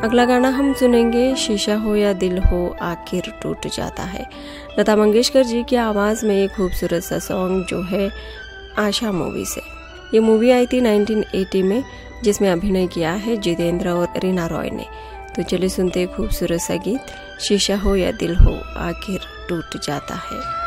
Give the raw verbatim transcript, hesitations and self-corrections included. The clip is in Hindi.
अगला गाना हम सुनेंगे शीशा हो या दिल हो आखिर टूट जाता है। लता मंगेशकर जी की आवाज़ में एक खूबसूरत सा सॉन्ग जो है आशा मूवी से। ये मूवी आई थी नाइनटीन एटी में, जिसमें अभिनय किया है जितेंद्र और रीना रॉय ने। तो चलिए सुनते हैं खूबसूरत सा गीत शीशा हो या दिल हो आखिर टूट जाता है।